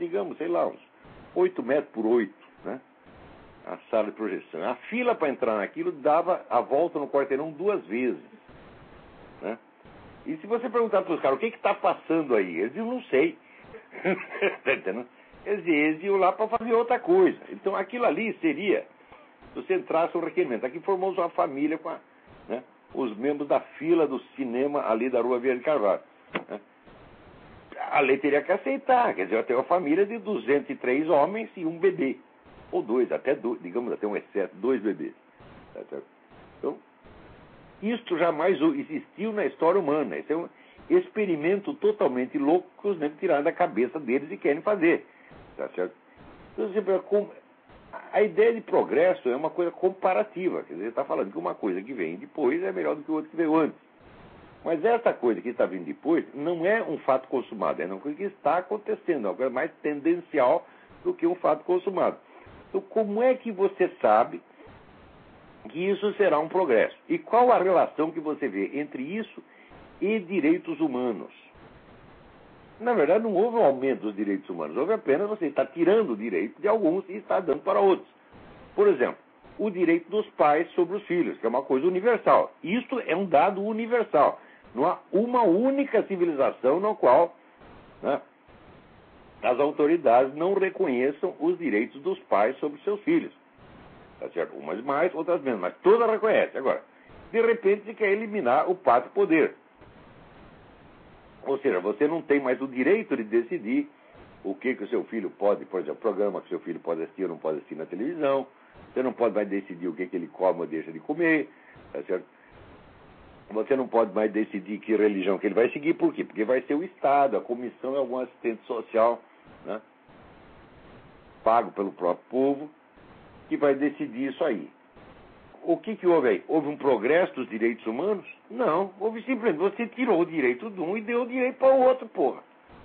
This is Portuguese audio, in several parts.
digamos, sei lá, uns 8 metros por 8, né? A sala de projeção. A fila para entrar naquilo dava a volta no quarteirão 2 vezes, né? E se você perguntar para os caras, o que está passando aí? Eles diziam, não sei. Tá entendendo? Eles iam lá para fazer outra coisa. Então aquilo ali seria, se você entrasse um requerimento. Aqui formamos uma família com né, os membros da fila do cinema ali da Rua Vieira de Carvalho, né? A lei teria que aceitar, quer dizer, eu tenho uma família de 203 homens e um bebê. Ou 2, até 2, digamos, até um excesso, 2 bebês. Tá certo? Então, isto jamais existiu na história humana. Esse é um experimento totalmente louco que os negros tiraram da cabeça deles e querem fazer. Tá certo? Então, a ideia de progresso é uma coisa comparativa. Quer dizer, está falando que uma coisa que vem depois é melhor do que outra que veio antes. Mas essa coisa que está vindo depois não é um fato consumado, é uma coisa que está acontecendo, é uma coisa mais tendencial do que um fato consumado. Então, como é que você sabe que isso será um progresso? E qual a relação que você vê entre isso e direitos humanos? Na verdade, não houve um aumento dos direitos humanos, houve apenas você está tirando o direito de alguns e está dando para outros. Por exemplo, o direito dos pais sobre os filhos, que é uma coisa universal. Isto é um dado universal. Não há uma única civilização na qual, né, as autoridades não reconheçam os direitos dos pais sobre seus filhos. Tá certo? Umas mais, outras menos, mas todas reconhecem. Agora, de repente se quer eliminar o pátrio poder. Ou seja, você não tem mais o direito de decidir o que o seu filho pode, por exemplo, o programa que o seu filho pode assistir ou não pode assistir na televisão. Você não pode mais decidir o que ele come ou deixa de comer. Tá certo? Você não pode mais decidir que religião que ele vai seguir. Por quê? Porque vai ser o Estado, a comissão e algum assistente social, né, pago pelo próprio povo, que vai decidir isso aí. O que houve aí? Houve um progresso dos direitos humanos? Não. Houve simplesmente, você tirou o direito de um e deu o direito para o outro, porra.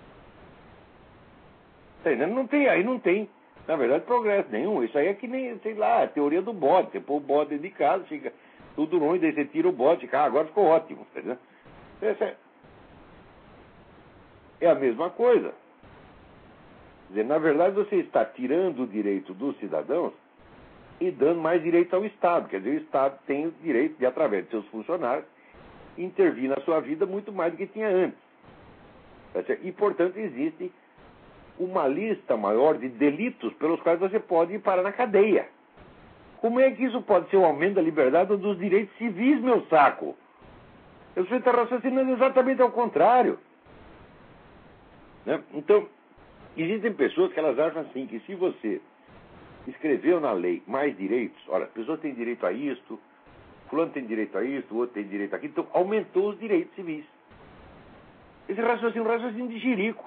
Tá entendendo? Não tem, na verdade, progresso nenhum. Isso aí é que nem, sei lá, a teoria do bode. Você põe o bode dentro de casa, fica tudo ruim, daí você tira o bode, agora ficou ótimo. Tá entendendo? Essa é a mesma coisa. Quer dizer, na verdade, você está tirando o direito dos cidadãos e dando mais direito ao Estado. Quer dizer, o Estado tem o direito de, através de seus funcionários, intervir na sua vida muito mais do que tinha antes. E, portanto, existe uma lista maior de delitos pelos quais você pode ir parar na cadeia. Como é que isso pode ser um aumento da liberdade ou dos direitos civis, meu saco? Eu estou raciocinando exatamente ao contrário. Né? Então, existem pessoas que elas acham assim, que se você escreveu na lei mais direitos, olha, a pessoa tem direito a isto, fulano tem direito a isto, o outro tem direito a aquilo, então aumentou os direitos civis. Esse raciocínio é um raciocínio de jirico.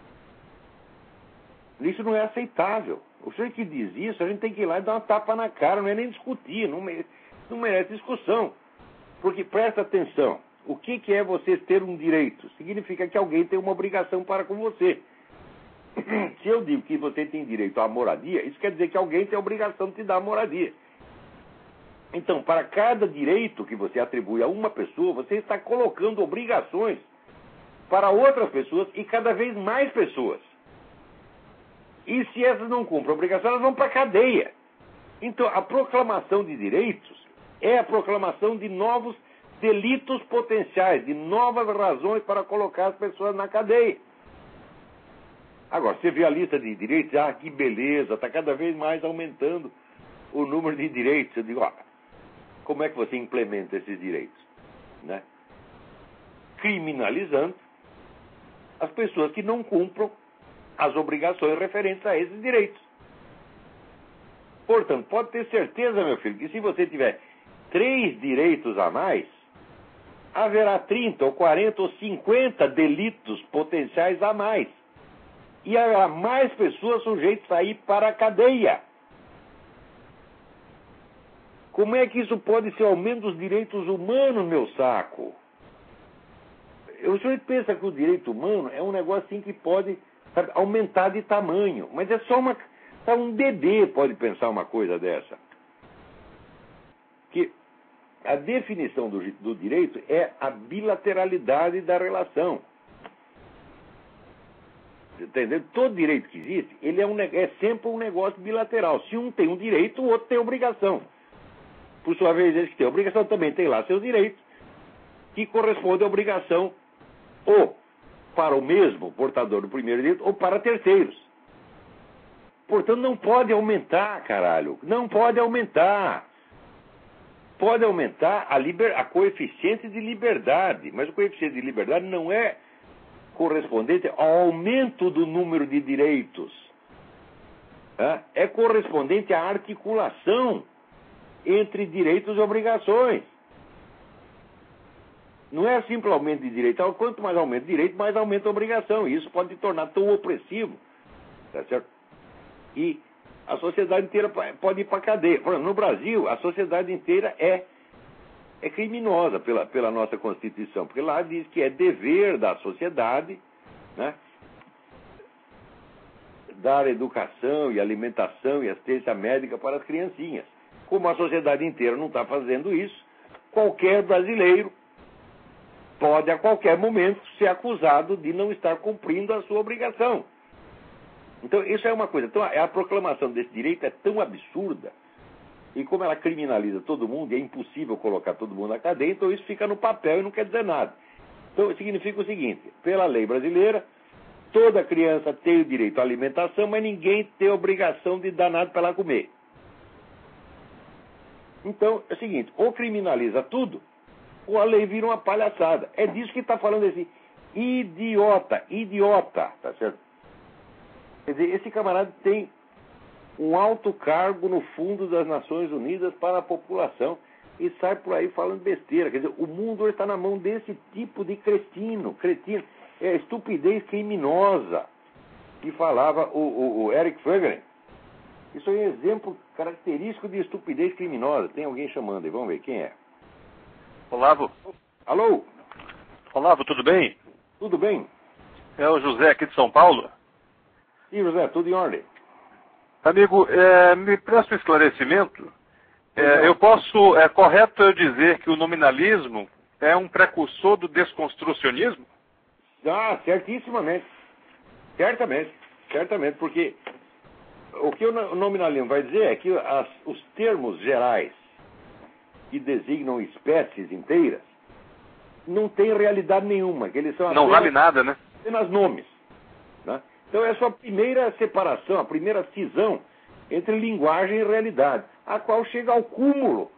Isso não é aceitável. O senhor que diz isso, a gente tem que ir lá e dar uma tapa na cara, não é nem discutir, não merece discussão. Porque, presta atenção, o que é você ter um direito? Significa que alguém tem uma obrigação para com você. Se eu digo que você tem direito à moradia, isso quer dizer que alguém tem a obrigação de te dar a moradia. Então, para cada direito que você atribui a uma pessoa, você está colocando obrigações para outras pessoas e cada vez mais pessoas. E se essas não cumprem a obrigação, elas vão para a cadeia. Então, a proclamação de direitos é a proclamação de novos delitos potenciais, de novas razões para colocar as pessoas na cadeia. Agora, você vê a lista de direitos, que beleza, está cada vez mais aumentando o número de direitos. Eu digo, como é que você implementa esses direitos? Né? Criminalizando as pessoas que não cumpram as obrigações referentes a esses direitos. Portanto, pode ter certeza, meu filho, que se você tiver 3 direitos a mais, haverá 30 ou 40 ou 50 delitos potenciais a mais. E haverá mais pessoas sujeitas a ir para a cadeia. Como é que isso pode ser aumento dos direitos humanos, meu saco? O senhor pensa que o direito humano é um negócio assim que pode, sabe, aumentar de tamanho. Mas é só um bebê pode pensar uma coisa dessa. Que a definição do direito é a bilateralidade da relação. Entendeu? Todo direito que existe, ele é sempre um negócio bilateral. Se um tem um direito, o outro tem obrigação. Por sua vez, esse que tem obrigação também tem lá seus direitos, que correspondem à obrigação ou para o mesmo portador do primeiro direito ou para terceiros. Portanto, não pode aumentar, caralho. Não pode aumentar. Pode aumentar a coeficiente de liberdade, mas o coeficiente de liberdade não é correspondente ao aumento do número de direitos. É correspondente à articulação entre direitos e obrigações. Não é simplesmente de direito. Quanto mais aumenta o direito, mais aumenta a obrigação. E isso pode se tornar tão opressivo. Tá certo? E a sociedade inteira pode ir para a cadeia. Por exemplo, no Brasil, a sociedade inteira é criminosa pela nossa Constituição, porque lá diz que é dever da sociedade, né, dar educação e alimentação e assistência médica para as criancinhas. Como a sociedade inteira não está fazendo isso, qualquer brasileiro pode a qualquer momento ser acusado de não estar cumprindo a sua obrigação. Então, isso é uma coisa. Então, a proclamação desse direito é tão absurda, e como ela criminaliza todo mundo, e é impossível colocar todo mundo na cadeia, então isso fica no papel e não quer dizer nada. Então, significa o seguinte: pela lei brasileira, toda criança tem o direito à alimentação, mas ninguém tem a obrigação de dar nada para ela comer. Então, é o seguinte: ou criminaliza tudo, ou a lei vira uma palhaçada. É disso que está falando esse idiota, tá certo? Quer dizer, esse camarada tem um alto cargo no Fundo das Nações Unidas para a população e sai por aí falando besteira. Quer dizer, o mundo hoje está na mão desse tipo de cretino. É estupidez criminosa que falava o Eric Fögelen. Isso é um exemplo característico de estupidez criminosa. Tem alguém chamando aí, vamos ver quem é. Olavo. Alô? Olavo, tudo bem? Tudo bem? É o José aqui de São Paulo. Sim, José, tudo em ordem. Amigo, me presta um esclarecimento. É correto eu dizer que o nominalismo é um precursor do desconstrucionismo? Ah, certissimamente. Certamente, porque o que o nominalismo vai dizer é que os termos gerais que designam espécies inteiras não têm realidade nenhuma, que eles são não vale nada, né? Apenas nomes. Né? Então essa é a primeira separação, a primeira cisão entre linguagem e realidade, a qual chega ao cúmulo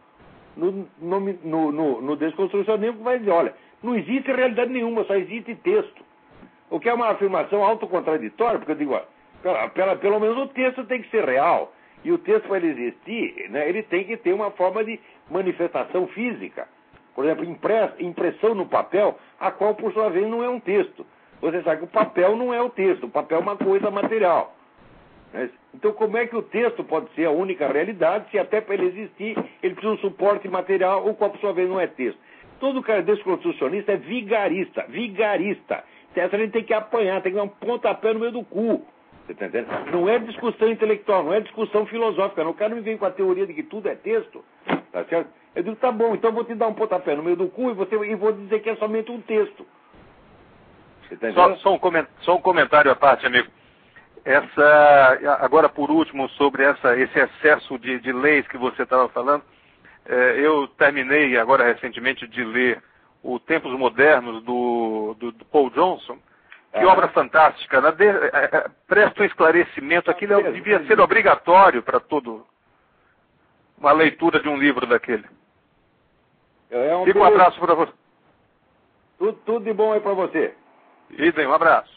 no desconstrucionismo, que vai dizer, olha, não existe realidade nenhuma, só existe texto. O que é uma afirmação autocontraditória, porque eu digo, pelo menos o texto tem que ser real, e o texto, para ele existir, né, ele tem que ter uma forma de manifestação física. Por exemplo, impressão no papel, a qual, por sua vez, não é um texto. Você sabe que o papel não é o texto, o papel é uma coisa material. Então, como é que o texto pode ser a única realidade, se até para ele existir, ele precisa de um suporte material, o qual, por sua vez, não é texto? Todo cara desconstrucionista é vigarista. Essa gente tem que apanhar, tem que dar um pontapé no meio do cu. Você tá entendendo? Não é discussão intelectual, não é discussão filosófica. Não. O cara não me vem com a teoria de que tudo é texto. Tá certo? Eu digo, tá bom, então eu vou te dar um pontapé no meio do cu e vou dizer que é somente um texto. Você tá entendendo? Só um comentário à parte, amigo. Agora, por último, sobre esse excesso de leis que você estava falando, eu terminei agora recentemente de ler o Tempos Modernos do Paul Johnson. Que obra fantástica, né? Presta um esclarecimento, aquilo devia ser obrigatório para todo uma leitura de um livro daquele. Fica um abraço para você. Tudo de bom aí para você. Idem, um abraço.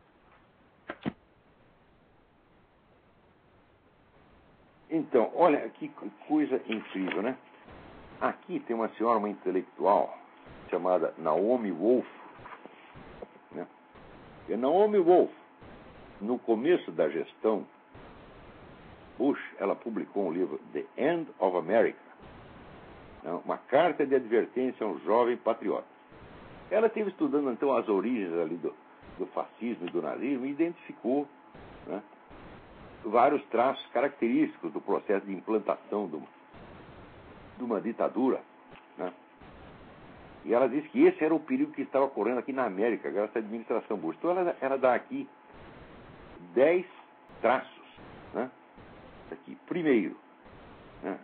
Então, olha que coisa incrível, né? Aqui tem uma senhora, uma intelectual, chamada Naomi Wolf. Né? E Naomi Wolf, no começo da gestão Bush, ela publicou um livro, The End of America, né? Uma carta de advertência a um jovem patriota. Ela esteve estudando, então, as origens ali do fascismo e do nazismo e identificou, né, vários traços característicos do processo de implantação de uma ditadura. Né? E ela disse que esse era o perigo que estava ocorrendo aqui na América, graças à administração Bush. Então ela dá aqui 10 traços. Né? Aqui. Primeiro, né?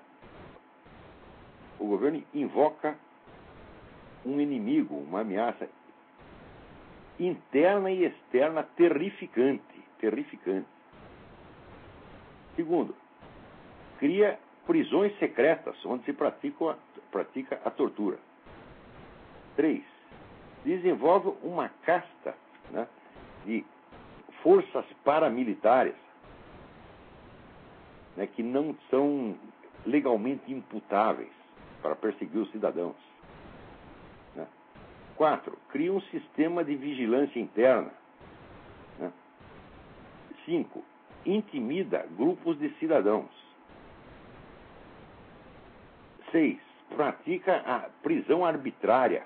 O governo invoca um inimigo, uma ameaça interna e externa terrificante. Segundo, cria prisões secretas onde se pratica a tortura. 3. Desenvolve uma casta, né, de forças paramilitares, né, que não são legalmente imputáveis para perseguir os cidadãos. 4. Cria um sistema de vigilância interna. 5. Intimida grupos de cidadãos. 6. Pratica a prisão arbitrária.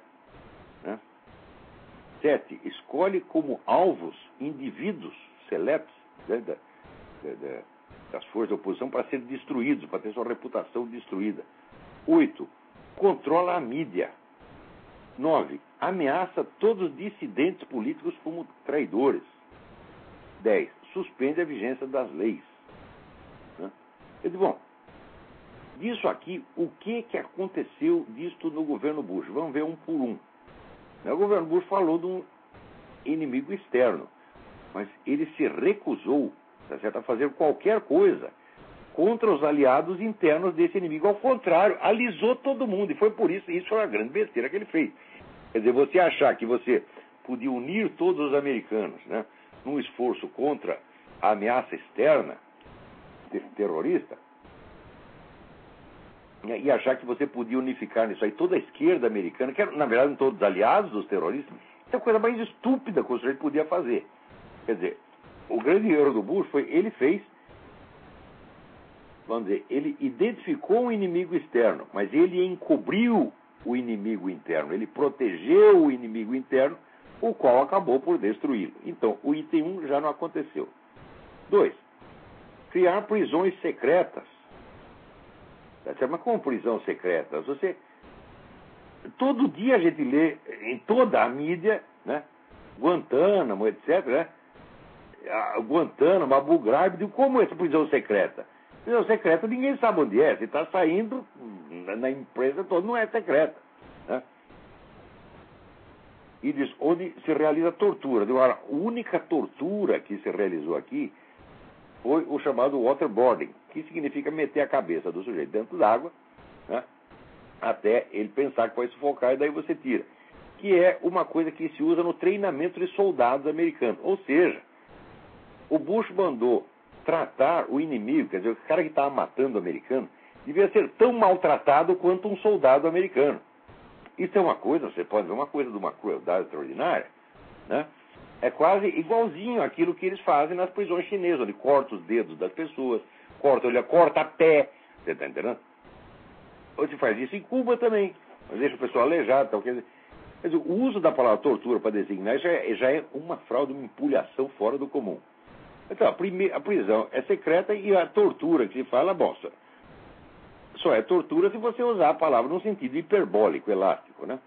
7. Escolhe como alvos indivíduos seletos, né, das forças da oposição para serem destruídos, para ter sua reputação destruída. 8. Controla a mídia. 9. Ameaça todos os dissidentes políticos como traidores. 10. Suspende a vigência das leis. Eu digo, bom, disso aqui, o que aconteceu disto no governo Bush? Vamos ver um por um. O governo Bush falou de um inimigo externo, mas ele se recusou, tá certo, a fazer qualquer coisa contra os aliados internos desse inimigo. Ao contrário, alisou todo mundo, e foi por isso foi a grande besteira que ele fez. Quer dizer, você achar que você podia unir todos os americanos, né, num esforço contra a ameaça externa terrorista, e achar que você podia unificar nisso aí toda a esquerda americana, que na verdade não todos aliados dos terroristas, isso é a coisa mais estúpida que o sujeito podia fazer. Quer dizer, o grande erro do Bush foi, ele fez, vamos dizer, ele identificou um inimigo externo, mas ele encobriu o inimigo interno, ele protegeu o inimigo interno, o qual acabou por destruí-lo. Então, o item 1 já não aconteceu. 2. Criar prisões secretas. Mas como prisão secreta? Todo dia a gente lê em toda a mídia, né, Guantánamo, etc., né, Guantánamo, Abu Ghraib, como é essa prisão secreta? Prisão secreta ninguém sabe onde é, se está saindo na empresa toda, não é secreta. Né? E diz, onde se realiza tortura. Agora, a única tortura que se realizou aqui foi o chamado waterboarding, que significa meter a cabeça do sujeito dentro d'água, né, até ele pensar que vai sufocar, e daí você tira. Que é uma coisa que se usa no treinamento de soldados americanos. Ou seja, o Bush mandou tratar o inimigo, quer dizer, o cara que estava matando o americano, devia ser tão maltratado quanto um soldado americano. Isso é uma coisa, você pode ver, uma coisa de uma crueldade extraordinária, né? É quase igualzinho àquilo que eles fazem nas prisões chinesas, onde corta os dedos das pessoas, corta a pé, você está entendendo? Ou se faz isso em Cuba também, deixa o pessoal aleijado, tal, quer dizer, o uso da palavra tortura para designar já é uma fraude, uma empulhação fora do comum. Então, a prisão é secreta e a tortura que se fala, bom, só é tortura se você usar a palavra num sentido hiperbólico, elástico, né?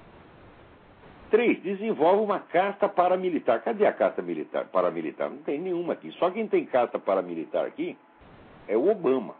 3. Desenvolve uma casta paramilitar. Cadê a casta paramilitar? Não tem nenhuma aqui. Só quem tem casta paramilitar aqui é o Obama.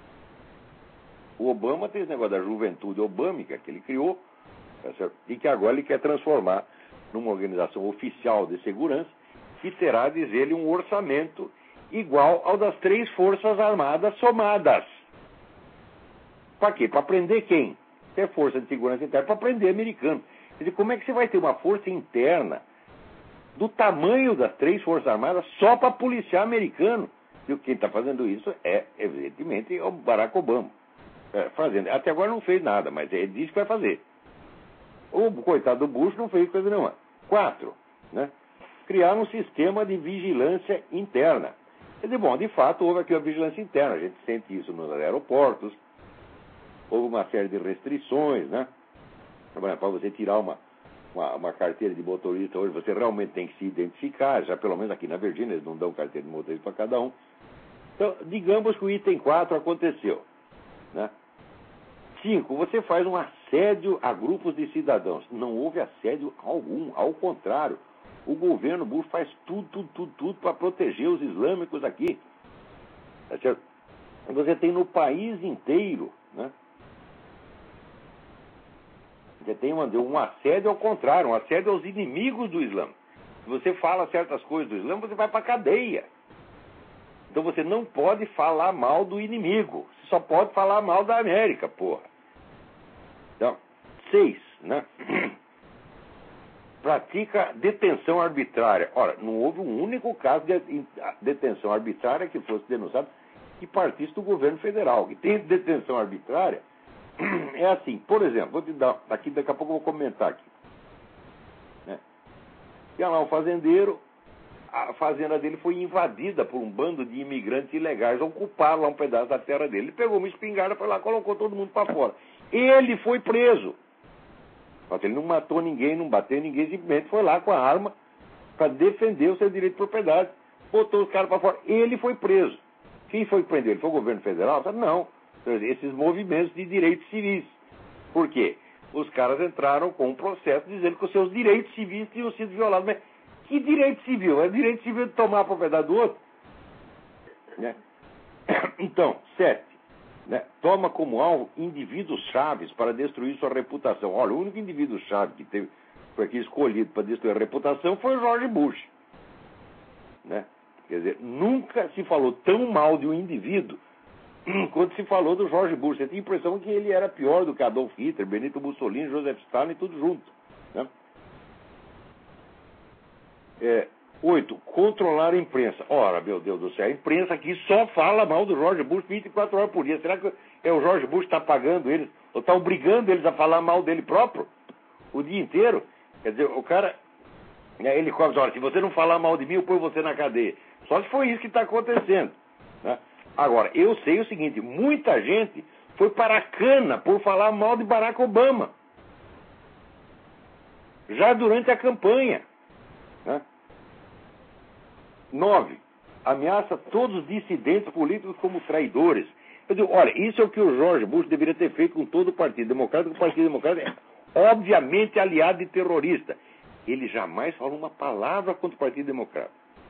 O Obama tem esse negócio da juventude obâmica que ele criou, tá certo? E que agora ele quer transformar numa organização oficial de segurança que terá, diz ele, um orçamento igual ao das 3 forças armadas somadas. Para quê? Para prender quem? Se é força de segurança interna, para prender americano. Quer dizer, como é que você vai ter uma força interna do tamanho das 3 forças armadas só para policiar americano? E quem está fazendo isso é, evidentemente, o Barack Obama. Fazendo. Até agora não fez nada, mas ele disse que vai fazer. O coitado do Bush não fez coisa nenhuma. 4. Né? Criar um sistema de vigilância interna. Quer dizer, bom, de fato, houve aqui uma vigilância interna. A gente sente isso nos aeroportos. Houve uma série de restrições, né? Para você tirar uma carteira de motorista hoje, você realmente tem que se identificar. Já pelo menos aqui na Virgínia, eles não dão carteira de motorista para cada um. Então, digamos que o item 4 aconteceu. Né? 5. Você faz um assédio a grupos de cidadãos. Não houve assédio algum. Ao contrário, O governo Bush faz tudo para proteger os islâmicos aqui. Tá certo? Você tem no país inteiro, né? Você tem um assédio ao contrário, um assédio aos inimigos do Islã. Se você fala certas coisas do Islã, você vai para a cadeia. Então você não pode falar mal do inimigo. Você só pode falar mal da América, porra. Então, 6, né? Pratica detenção arbitrária. Ora, não houve um único caso de detenção arbitrária que fosse denunciado que partisse do governo federal. Que tem detenção arbitrária é assim, por exemplo, vou te dar, daqui a pouco eu vou comentar aqui. Né? Tinha lá um fazendeiro, a fazenda dele foi invadida por um bando de imigrantes ilegais, ocuparam lá um pedaço da terra dele. Ele pegou uma espingarda, foi lá, colocou todo mundo para fora. Ele foi preso. Só que ele não matou ninguém, não bateu ninguém, simplesmente foi lá com a arma para defender o seu direito de propriedade. Botou os caras para fora. Ele foi preso. Quem foi que prendeu ele? Foi o governo federal? Não. Esses movimentos de direitos civis. Por quê? Os caras entraram com um processo dizendo que os seus direitos civis tinham sido violados. Mas que direito civil? É direito civil de tomar a propriedade do outro? Né? Então, 7. Né? Toma como alvo indivíduos chaves para destruir sua reputação. Olha, o único indivíduo chave que foi aqui escolhido para destruir a reputação foi o George Bush. Né? Quer dizer, nunca se falou tão mal de um indivíduo quando se falou do George Bush. Você tinha a impressão que ele era pior do que Adolf Hitler, Benito Mussolini, Joseph Stalin, tudo junto. Né? 8. Controlar a imprensa. Ora, meu Deus do céu, a imprensa aqui só fala mal do George Bush 24 horas por dia. Será que o George Bush está pagando eles, ou está obrigando eles a falar mal dele próprio o dia inteiro? Quer dizer, o cara, ele cobra, olha, se você não falar mal de mim, eu ponho você na cadeia. Só se foi isso que está acontecendo. Né? Agora, eu sei o seguinte, muita gente foi para a cana por falar mal de Barack Obama. Já durante a campanha. Né? 9. Ameaça todos os dissidentes políticos como traidores. Eu digo, olha, isso é o que o George Bush deveria ter feito com todo o Partido Democrata, porque o Partido Democrata é obviamente aliado de terrorista. Ele jamais falou uma palavra contra o Partido Democrata.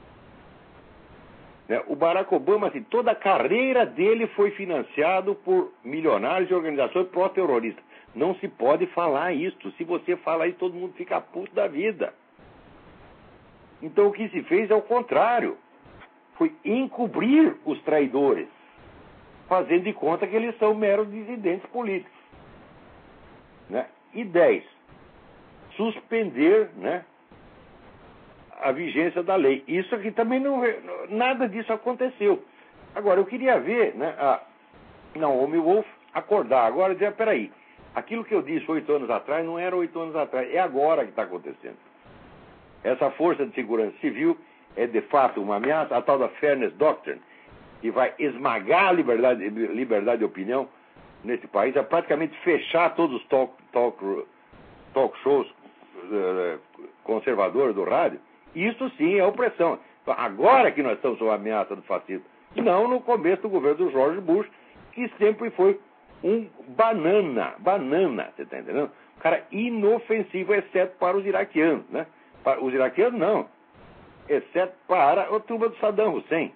Né? O Barack Obama, assim, toda a carreira dele foi financiado por milionários e organizações pró-terroristas. Não se pode falar isso. Se você fala isso, todo mundo fica puto da vida. Então o que se fez é o contrário. Foi encobrir os traidores, fazendo de conta que eles são meros dissidentes políticos. Né? E 10. Suspender, né, a vigência da lei. Isso aqui também nada disso aconteceu. Agora, eu queria ver, né, a Naomi Wolf acordar agora e dizer, peraí, aquilo que eu disse 8 anos atrás não era 8 anos atrás, é agora que está acontecendo. Essa força de segurança civil é de fato uma ameaça, a tal da Fairness Doctrine, que vai esmagar a liberdade de opinião nesse país, é praticamente fechar todos os talk shows conservadores do rádio. Isso sim é opressão. Agora que nós estamos sob a ameaça do fascismo. Não no começo do governo do George Bush, que sempre foi um banana, você está entendendo? Um cara inofensivo, exceto para os iraquianos, né? Para os iraquianos não, exceto para a turma do Saddam Hussein.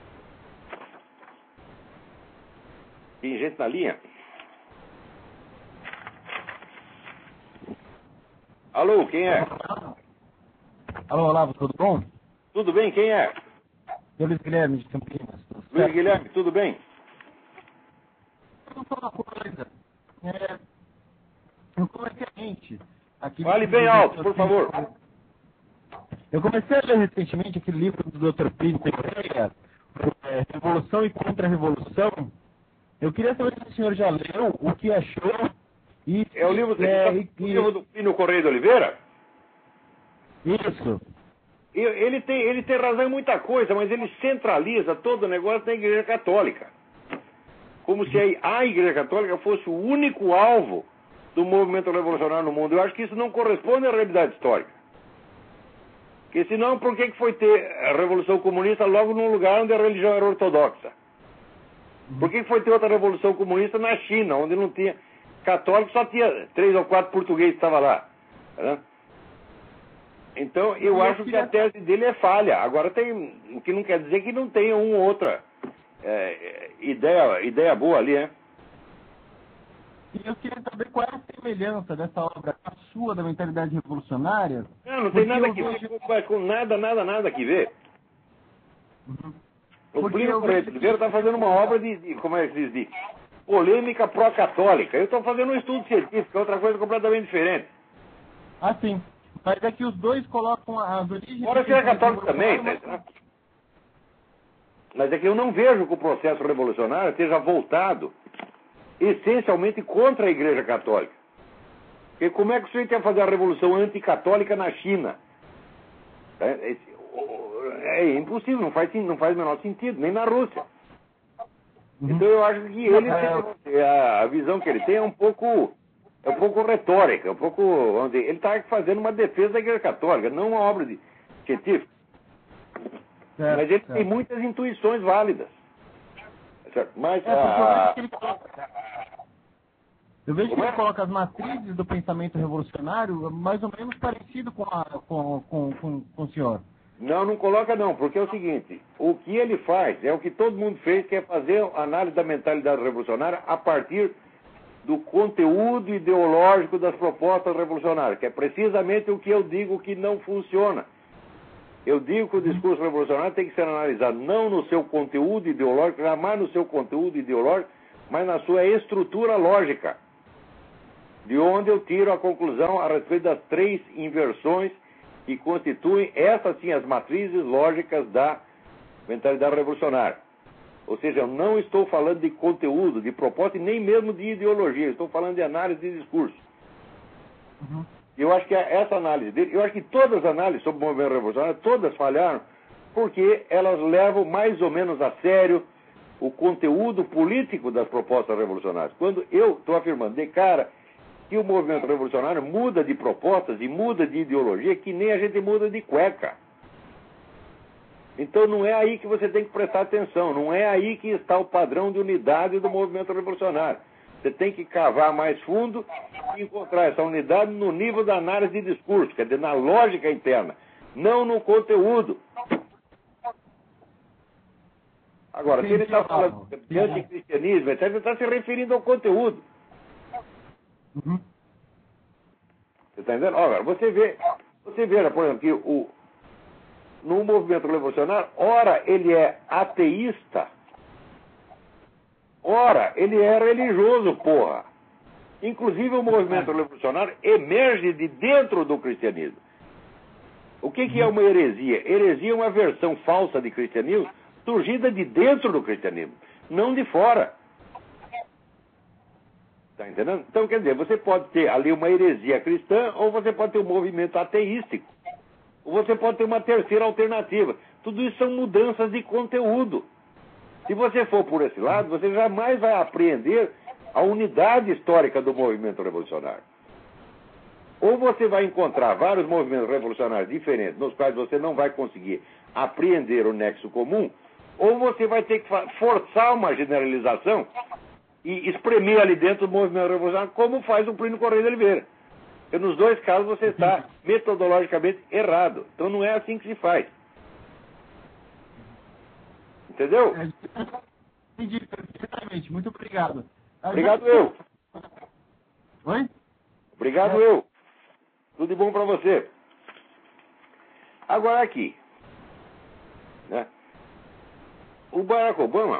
Tem gente na linha? Alô, quem é? Alô, Olavo, tudo bom? Tudo bem, quem é? Eu, Luiz Guilherme, de Campinas. Luiz Guilherme, tudo bem? Vou falar uma coisa. Eu comecei Fale bem alto, por favor. Eu comecei a ler recentemente aquele livro do Dr. Pino Correia, Revolução e Contra-Revolução. Eu queria saber se o senhor já leu, o que achou. E, é o livro, livro do Pino Correia de Oliveira? Isso. Ele tem razão em muita coisa, mas ele centraliza todo o negócio na Igreja Católica. Como se a Igreja Católica fosse o único alvo do movimento revolucionário no mundo. Eu acho que isso não corresponde à realidade histórica. Porque senão, por que foi ter a Revolução Comunista logo num lugar onde a religião era ortodoxa? Por que foi ter outra Revolução Comunista na China, onde não tinha católico, só tinha 3 ou 4 portugueses que estavam lá? Né? Então, eu acho que a tese dele é falha. Agora, o que não quer dizer que não tenha uma ou outra ideia boa ali, né? E eu queria saber qual é a semelhança dessa obra com a sua, da mentalidade revolucionária. Não tem nada que ver com nada que ver. Uhum. O Plínio Correia de Oliveira está fazendo uma obra como é que se diz, polêmica pró-católica. Eu estou fazendo um estudo científico, é outra coisa completamente diferente. Ah, sim. Mas é que os dois colocam as origens... Fora ser católico também, né? Mas é que eu não vejo que o processo revolucionário esteja voltado essencialmente contra a Igreja Católica. Porque como é que o sujeito ia fazer a revolução anticatólica na China? É impossível, não faz o menor sentido, nem na Rússia. Então eu acho que ele a visão que ele tem é um pouco retórica, ele está fazendo uma defesa da Igreja Católica, não uma obra científica. Mas ele tem muitas intuições válidas. Certo? Mas eu vejo que ele coloca as matrizes do pensamento revolucionário mais ou menos parecido com o senhor. Não coloca não, porque é o seguinte, o que ele faz é o que todo mundo fez, que é fazer análise da mentalidade revolucionária a partir do conteúdo ideológico das propostas revolucionárias, que é precisamente o que eu digo que não funciona. Eu digo que o discurso revolucionário tem que ser analisado não no seu conteúdo ideológico, jamais no seu conteúdo ideológico, mas na sua estrutura lógica, de onde eu tiro a conclusão a respeito das 3 inversões que constituem, essas sim, as matrizes lógicas da mentalidade revolucionária. Ou seja, eu não estou falando de conteúdo, de proposta e nem mesmo de ideologia, eu estou falando de análise de discurso. Uhum. Eu acho que essa análise dele, eu acho que todas as análises sobre o movimento revolucionário, todas falharam, porque elas levam mais ou menos a sério o conteúdo político das propostas revolucionárias. Quando eu estou afirmando de cara que o movimento revolucionário muda de propostas e muda de ideologia que nem a gente muda de cueca. Então não é aí que você tem que prestar atenção, não é aí que está o padrão de unidade do movimento revolucionário. Você tem que cavar mais fundo e encontrar essa unidade no nível da análise de discurso, quer dizer, na lógica interna, não no conteúdo. Agora, se ele está falando de anticristianismo, etc., ele está se referindo ao conteúdo. Uhum. Você está entendendo? Agora, você veja, por exemplo, que no movimento revolucionário, ora ele é ateísta, ora ele é religioso, porra. Inclusive o movimento revolucionário emerge de dentro do cristianismo. O que é uma heresia? Heresia é uma versão falsa de cristianismo surgida de dentro do cristianismo, não de fora. Está entendendo? Então, quer dizer, você pode ter ali uma heresia cristã, ou você pode ter um movimento ateístico, ou você pode ter uma terceira alternativa. Tudo isso são mudanças de conteúdo. Se você for por esse lado, você jamais vai apreender a unidade histórica do movimento revolucionário. Ou você vai encontrar vários movimentos revolucionários diferentes, nos quais você não vai conseguir apreender o nexo comum, ou você vai ter que forçar uma generalização e espremer ali dentro do movimento revolucionário, como faz o Plínio Correia de Oliveira. Porque nos dois casos você está metodologicamente errado. Então não é assim que se faz. Entendeu? Entendi perfeitamente. Muito obrigado. Obrigado eu. Oi? Obrigado eu. Tudo de bom para você. Agora aqui, né? O Barack Obama,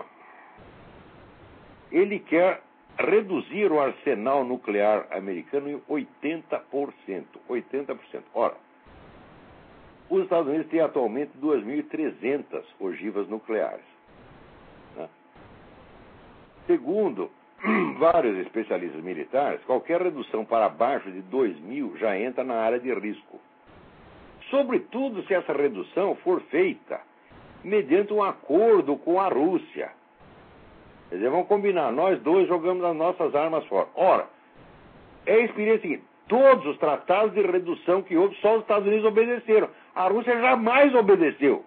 ele quer reduzir o arsenal nuclear americano em 80%. 80%. Ora, os Estados Unidos têm atualmente 2.300 ogivas nucleares. Né? Segundo vários especialistas militares, qualquer redução para baixo de 2.000 já entra na área de risco. Sobretudo se essa redução for feita mediante um acordo com a Rússia. Quer dizer, vamos combinar, nós dois jogamos as nossas armas fora. Ora, é a experiência seguinte, todos os tratados de redução que houve, só os Estados Unidos obedeceram. A Rússia jamais obedeceu.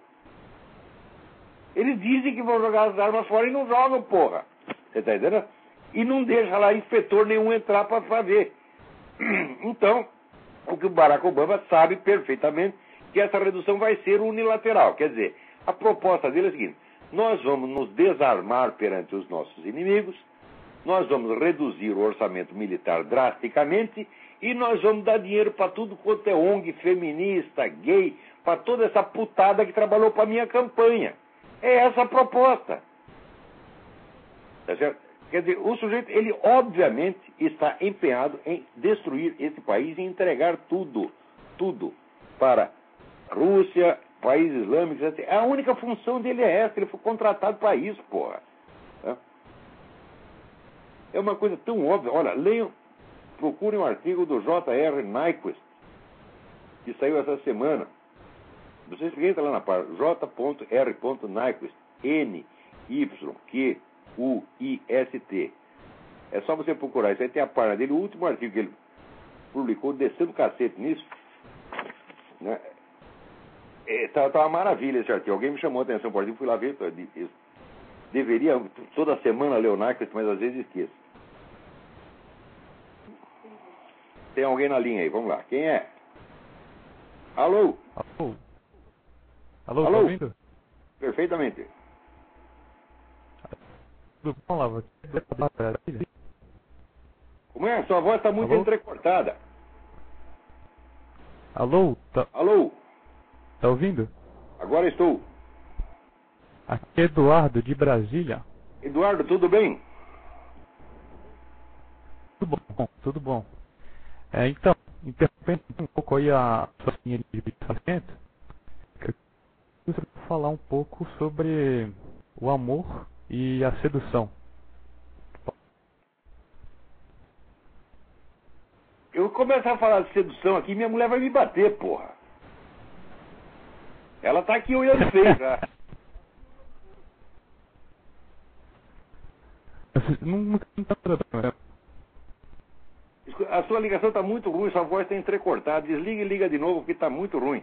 Eles dizem que vão jogar as armas fora e não jogam, porra. Você está entendendo? E não deixa lá inspetor nenhum entrar para ver. Então, Porque o Barack Obama sabe perfeitamente que essa redução vai ser unilateral. Quer dizer, a proposta dele é a seguinte: nós vamos nos desarmar perante os nossos inimigos, nós vamos reduzir o orçamento militar drasticamente e nós vamos dar dinheiro para tudo quanto é ONG feminista, gay, para toda essa putada que trabalhou para a minha campanha. É essa a proposta. Tá certo? Quer dizer, o sujeito, ele obviamente está empenhado em destruir esse país e entregar tudo para Rússia, países islâmicos, etc. A única função dele é essa, ele foi contratado para isso, porra. É uma coisa tão óbvia. Olha, leiam, procurem um artigo do J.R. Nyquist, que saiu essa semana. Vocês entram lá na página, J.R. Nyquist, N-Y-Q-U-I-S-T. É só você procurar, isso aí tem a página dele, o último artigo que ele publicou, descendo o cacete nisso, né? Tá uma maravilha esse artigo. Alguém me chamou a atenção por artigo, fui lá ver. Eu deveria toda semana ler o Nyquist, mas às vezes esqueço. Tem alguém na linha aí, vamos lá. Quem é? Alô? Alô? Alô? Tá ouvindo? Perfeitamente. Tudo bom, Lava? Como é? Sua voz está muito Alô? entrecortada. Alô? Alô? Tá ouvindo? Agora estou. Aqui é Eduardo, de Brasília. Eduardo, tudo bem? Tudo bom, tudo bom. Então, interrompendo um pouco aí a sua linha de pensamento, eu gostaria de falar um pouco sobre o amor e a sedução. Eu vou começar a falar de sedução aqui, minha mulher vai me bater, porra. Ela tá aqui olhando feio já. Não tá problema. A sua ligação está muito ruim, sua voz está entrecortada. Desliga e liga de novo, porque está muito ruim.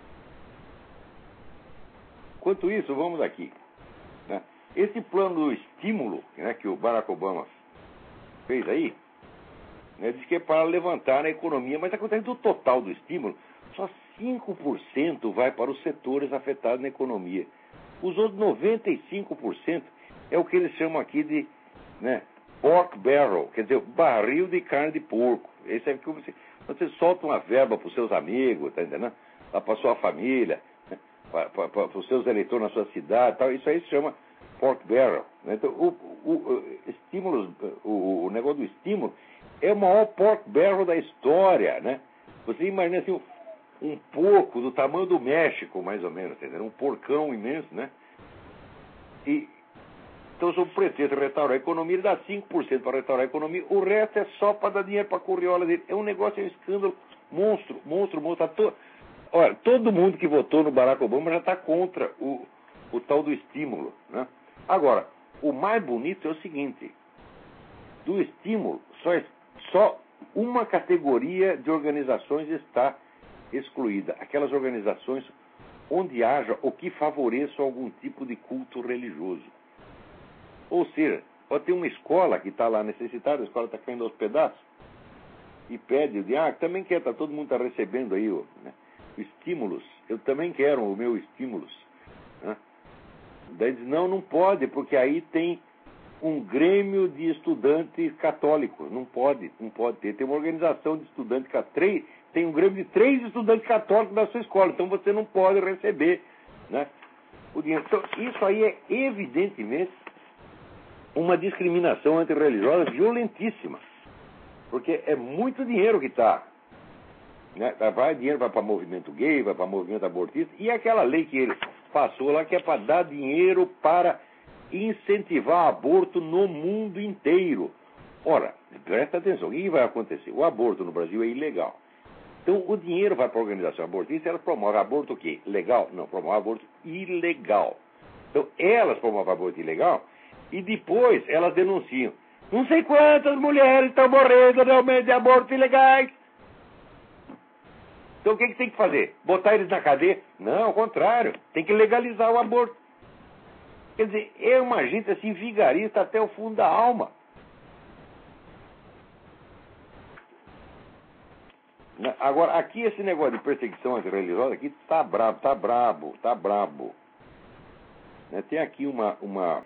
Enquanto isso, vamos aqui. Né? Esse plano do estímulo, né, que o Barack Obama fez aí, né, diz que é para levantar a economia, mas acontece do total do estímulo, só 5% vai para os setores afetados na economia. Os outros 95% é o que eles chamam aqui de, né, pork barrel, quer dizer, barril de carne de porco. Esse é que você solta uma verba para os seus amigos, tá entendendo? Para a sua família, né? para os seus eleitores na sua cidade, tal. Isso aí se chama pork barrel. Né? Então, o negócio do estímulo é o maior pork barrel da história, né? Você imagina assim, um porco do tamanho do México, mais ou menos, tá entendendo? Um porcão imenso, né? Então, sob o pretexto de restaurar a economia, ele dá 5% para restaurar a economia, o resto é só para dar dinheiro para a corriola dele. É um negócio, é um escândalo monstro. Olha, todo mundo que votou no Barack Obama já está contra o tal do estímulo, né? Agora, o mais bonito é o seguinte: do estímulo, só uma categoria de organizações está excluída. Aquelas organizações onde haja o que favoreça algum tipo de culto religioso. Ou seja, pode ter uma escola que está lá necessitada, a escola está caindo aos pedaços, e pede, também quer, todo mundo está recebendo aí, né, estímulos, eu também quero o meu estímulos. Né? Daí diz, não pode, porque aí tem um grêmio de estudantes católicos, não pode ter. Tem uma organização de estudantes católicos, tem um grêmio de 3 estudantes católicos da sua escola, então você não pode receber, né, o dinheiro. Então, isso aí é evidentemente uma discriminação antirreligiosa violentíssima, porque é muito dinheiro que está, né? Dinheiro vai para movimento gay, vai para movimento abortista, e aquela lei que ele passou lá que é para dar dinheiro para incentivar aborto no mundo inteiro. Ora, presta atenção, o que vai acontecer? O aborto no Brasil é ilegal. Então o dinheiro vai para a organização abortista, ela promove aborto o quê? Legal? Não, promove aborto ilegal. Então elas promovem aborto ilegal, e depois elas denunciam. Não sei quantas mulheres estão morrendo realmente de abortos ilegais. Então o que tem que fazer? Botar eles na cadeia? Não, ao contrário. Tem que legalizar o aborto. Quer dizer, é uma gente assim vigarista até o fundo da alma. Agora, aqui esse negócio de perseguição antirreligiosa aqui tá brabo. Né? Tem aqui uma...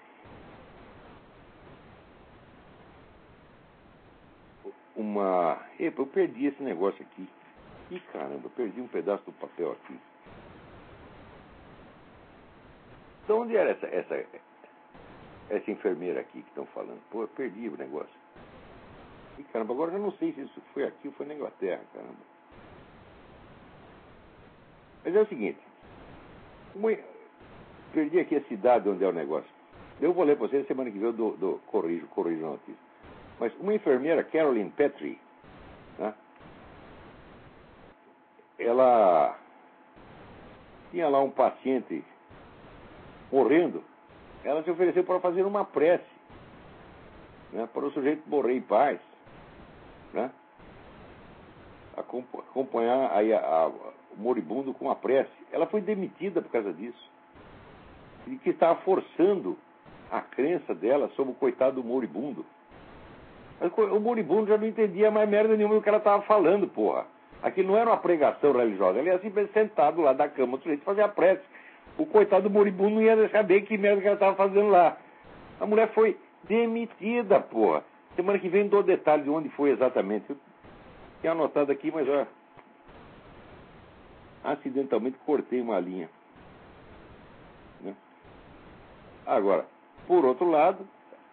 Epa, eu perdi esse negócio aqui. Ih, caramba, eu perdi um pedaço do papel aqui. Então, onde era essa enfermeira aqui que estão falando? Pô, eu perdi o negócio. Ih, caramba, agora eu não sei se isso foi aqui ou foi na Inglaterra, caramba. Mas é o seguinte. Perdi aqui a cidade onde é o negócio. Eu vou ler para vocês, semana que vem eu corrijo a notícia. Mas uma enfermeira, Caroline Petrie, né? Ela tinha lá um paciente morrendo. Ela se ofereceu para fazer uma prece, né? Para o sujeito morrer em paz, né? Acompanhar aí o moribundo com a prece. Ela foi demitida por causa disso. E que estava forçando a crença dela sobre o coitado do moribundo. Mas o moribundo já não entendia mais merda nenhuma do que ela estava falando, porra. Aquilo não era uma pregação religiosa. Ele ia simplesmente sentado lá da cama do sujeito fazer a prece. O coitado do moribundo não ia saber que merda que ela estava fazendo lá. A mulher foi demitida, porra. Semana que vem dou detalhe de onde foi exatamente. Eu tinha anotado aqui, mas ó, acidentalmente cortei uma linha. Né? Agora, por outro lado,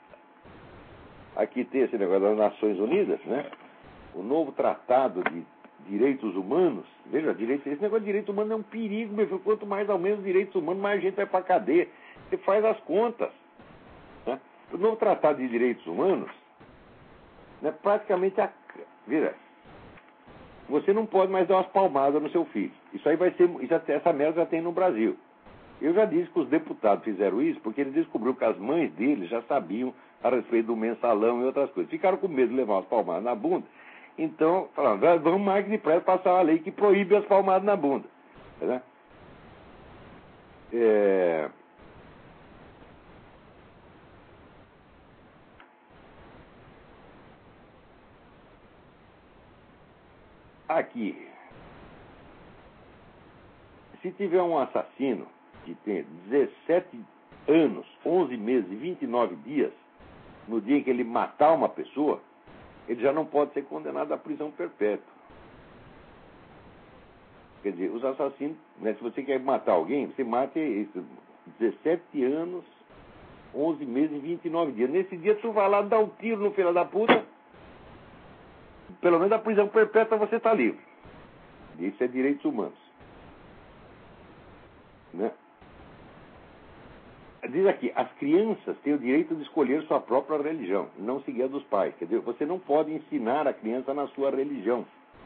aqui tem esse negócio das Nações Unidas, né? O novo Tratado de Direitos Humanos. Veja, esse negócio de direitos humanos é um perigo, meu filho. Quanto mais aumenta os direitos humanos, mais gente vai pra cadeia. Você faz as contas. Né? O novo Tratado de Direitos Humanos, né, praticamente veja, você não pode mais dar umas palmadas no seu filho. Isso aí vai ser. Essa merda já tem no Brasil. Eu já disse que os deputados fizeram isso porque eles descobriram que as mães deles já sabiam a respeito do mensalão e outras coisas. Ficaram com medo de levar umas palmadas na bunda. Então, falaram, vamos mais que depressa passar uma lei que proíbe as palmadas na bunda. Né? Aqui, se tiver um assassino que tem 17 anos, 11 meses e 29 dias, no dia em que ele matar uma pessoa, ele já não pode ser condenado à prisão perpétua. Quer dizer, os assassinos, né, se você quer matar alguém, você mata 17 anos, 11 meses e 29 dias. Nesse dia tu vai lá dar um tiro no filho da puta, pelo menos a prisão perpétua você está livre. Isso é direitos humanos. Né? Diz aqui, as crianças têm o direito de escolher sua própria religião, não seguir a dos pais. Quer dizer, você não pode ensinar a criança na sua religião,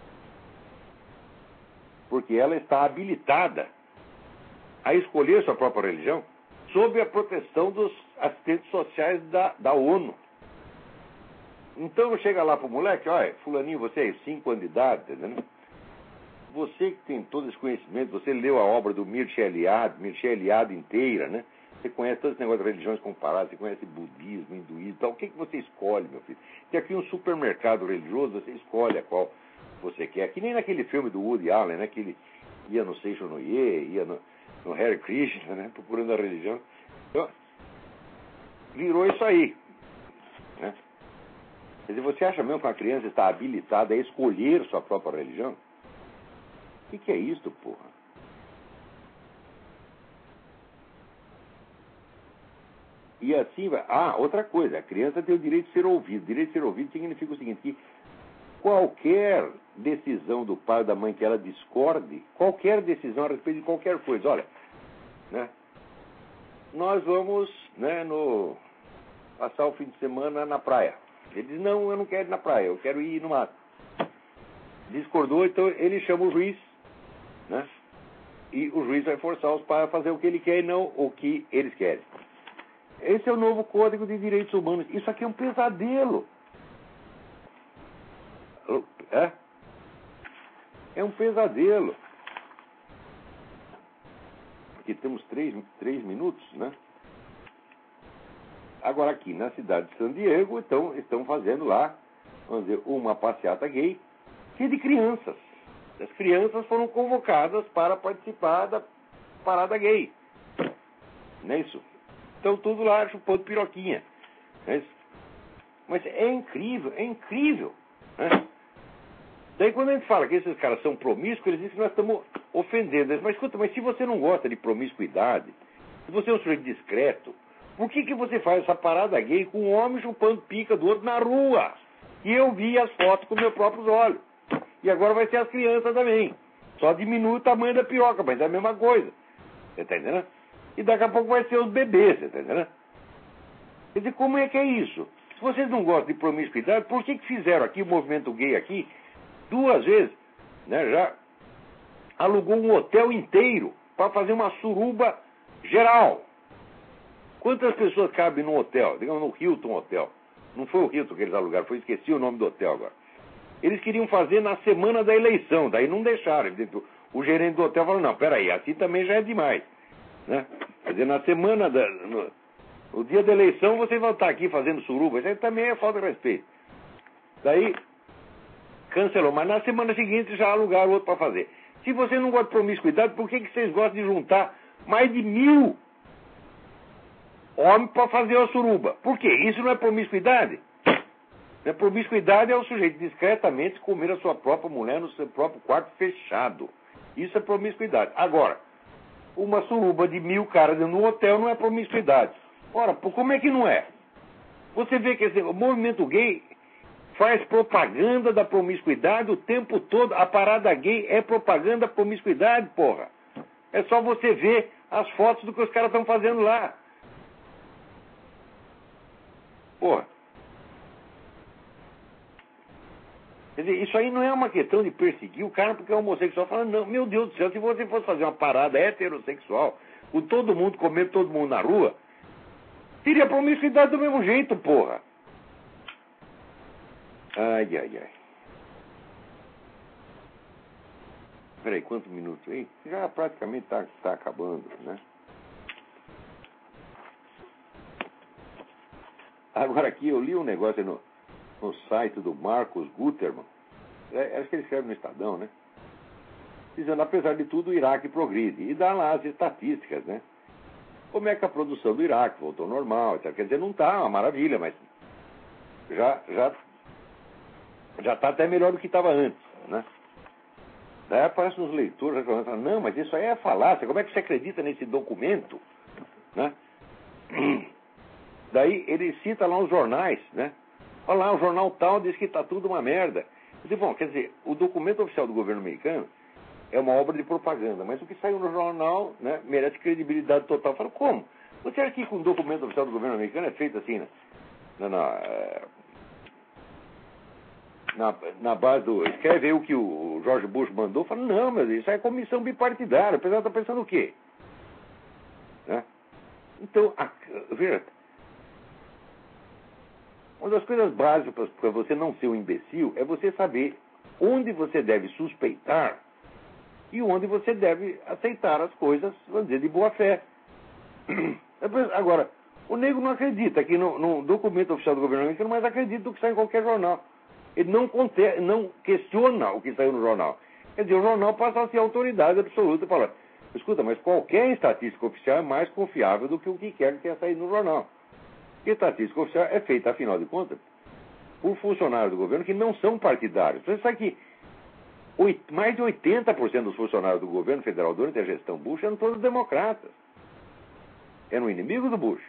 porque ela está habilitada a escolher sua própria religião sob a proteção dos assistentes sociais da ONU. Então chega lá pro moleque, olha, fulaninho, você é 5 anos de idade, entendeu? Você que tem todo esse conhecimento, você leu a obra do Mircea Eliade inteira, né? Você conhece todo esse negócio de religiões comparadas, você conhece budismo, hinduísmo e tal. O que você escolhe, meu filho? Tem aqui um supermercado religioso, você escolhe a qual você quer. Que nem naquele filme do Woody Allen, né? Que ele ia no Seisho no Ye, ia no Hare Krishna, né? Procurando a religião. Então, virou isso aí. Né? Quer dizer, você acha mesmo que uma criança está habilitada a escolher sua própria religião? O que é isso, porra? E assim vai. Ah, outra coisa, a criança tem o direito de ser ouvida. O direito de ser ouvido significa o seguinte, que qualquer decisão do pai ou da mãe que ela discorde, qualquer decisão a respeito de qualquer coisa, olha, né? Nós vamos, né, passar o fim de semana na praia. Ele diz, não, eu não quero ir na praia, eu quero ir no mato. Discordou, então ele chama o juiz, né? E o juiz vai forçar os pais a fazer o que ele quer e não o que eles querem. Esse é o novo Código de Direitos Humanos. Isso aqui é um pesadelo. É um pesadelo. Aqui temos 3 minutos, né? Agora aqui na cidade de San Diego, estão fazendo lá, vamos dizer, uma passeata gay cheia de crianças. As crianças foram convocadas para participar da parada gay. Não é isso? Então tudo lá chupando piroquinha. Não é isso? Mas é incrível, é incrível. Né? Daí quando a gente fala que esses caras são promíscuos, eles dizem que nós estamos ofendendo. Mas escuta, mas se você não gosta de promiscuidade, se você é um sujeito discreto, por que você faz essa parada gay com um homem chupando pica do outro na rua? E eu vi as fotos com meus próprios olhos. E agora vai ser as crianças também. Só diminui o tamanho da piroca, mas é a mesma coisa. Você está entendendo? E daqui a pouco vai ser os bebês, você está entendendo? Quer dizer, como é que é isso? Se vocês não gostam de promiscuidade, por que fizeram aqui o movimento gay aqui 2 vezes, né, já alugou um hotel inteiro para fazer uma suruba geral? Quantas pessoas cabem num hotel? Digamos no Hilton Hotel. Não foi o Hilton que eles alugaram, esqueci o nome do hotel agora. Eles queriam fazer na semana da eleição, daí não deixaram. O gerente do hotel falou, não, peraí, assim também já é demais. Né? Quer dizer, na semana no dia da eleição vocês vão estar aqui fazendo suruba, isso aí também é falta de respeito. Daí cancelou, mas na semana seguinte já alugaram outro para fazer. Se você não gosta de promiscuidade, por que vocês gostam de juntar mais de 1000 homens para fazer a suruba? Por quê? Isso não é promiscuidade? A promiscuidade é o sujeito discretamente comer a sua própria mulher no seu próprio quarto fechado. Isso é promiscuidade. Agora, uma suruba de 1000 caras no hotel não é promiscuidade. Ora, como é que não é? Você vê que o movimento gay faz propaganda da promiscuidade o tempo todo. A parada gay é propaganda da promiscuidade, porra. É só você ver as fotos do que os caras estão fazendo lá. Porra. Quer dizer, isso aí não é uma questão de perseguir o cara porque é homossexual. Fala, não, meu Deus do céu, se você fosse fazer uma parada heterossexual, com todo mundo comendo todo mundo na rua, teria promiscuidade do mesmo jeito, porra. Ai, ai, ai. Peraí, quantos minutos aí? Já praticamente tá acabando, né? Agora aqui, eu li um negócio no site do Marcos Guterman, acho que ele escreve no Estadão, né? Dizendo, apesar de tudo, o Iraque progride. E dá lá as estatísticas, né? Como é que a produção do Iraque voltou ao normal, etc. Quer dizer, não está uma maravilha, mas já está até melhor do que estava antes, né? Daí aparecem uns leitores reclamando, não, mas isso aí é falácia, como é que você acredita nesse documento? Né? Daí ele cita lá os jornais, né? Olha lá, o jornal tal diz que está tudo uma merda. Eu digo, bom, quer dizer, o documento oficial do governo americano é uma obra de propaganda, mas o que saiu no jornal, né, merece credibilidade total. Eu falo, como? Você acha que com o documento oficial do governo americano é feito assim, né? Na base do... Escreve aí o que o George Bush mandou. Fala, não, meu Deus, isso é comissão bipartidária. O pessoal está pensando o quê? Né? Então, veja, uma das coisas básicas para você não ser um imbecil é você saber onde você deve suspeitar e onde você deve aceitar as coisas, vamos dizer, de boa fé. Agora, o nego não acredita que no documento oficial do governo americano, mas acredita no que sai em qualquer jornal. Ele não questiona o que saiu no jornal. Quer dizer, o jornal passa a ser autoridade absoluta para falar, escuta, mas qualquer estatística oficial é mais confiável do que o que quer que tenha saído no jornal. Porque a estatística oficial é feita, afinal de contas, por funcionários do governo que não são partidários. Você sabe que mais de 80% dos funcionários do governo federal durante a gestão Bush eram todos democratas. Eram inimigos do Bush.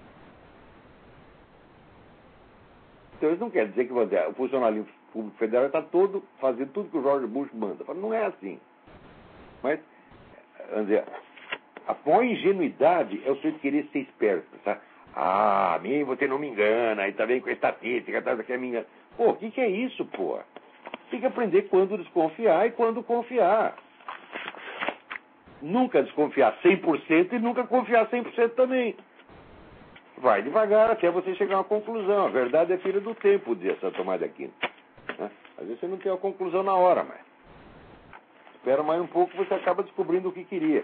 Então isso não quer dizer que o funcionário público federal está todo fazendo tudo que o George Bush manda. Não é assim. Mas, vamos dizer, a maior ingenuidade é o senhor querer ser esperto. Tá? A mim você não me engana, aí tá vendo com a estatística, tá, que me engana. Pô, o que é isso, pô? Tem que aprender quando desconfiar e quando confiar. Nunca desconfiar 100% e nunca confiar 100% também. Vai devagar até você chegar a uma conclusão. A verdade é filha do tempo, dizia Santo Tomás de Aquino. Né? Às vezes você não tem uma conclusão na hora, mas espera mais um pouco, você acaba descobrindo o que queria.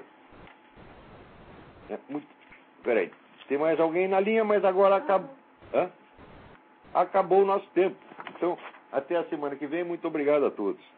Peraí, tem mais alguém na linha, mas agora acabou o nosso tempo. Então, até a semana que vem. Muito obrigado a todos.